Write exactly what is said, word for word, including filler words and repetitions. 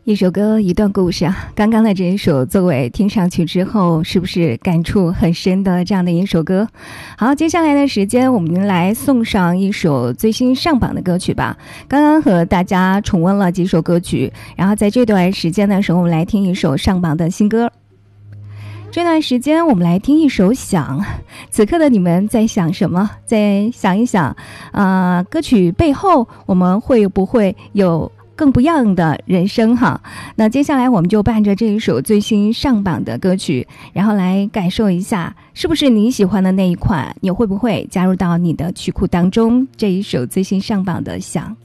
一首歌一段故事啊，刚刚的这一首作为听上去之后是不是感触很深的这样的一首歌。好，接下来的时间我们来送上一首最新上榜的歌曲吧。刚刚和大家重温了几首歌曲，然后在这段时间的时候我们来听一首上榜的新歌。这段时间我们来听一首想，此刻的你们在想什么？再想一想啊、呃，歌曲背后我们会不会有更不一样的人生哈？那接下来我们就伴着这一首最新上榜的歌曲，然后来感受一下是不是你喜欢的那一款，你会不会加入到你的曲库当中？这一首最新上榜的想。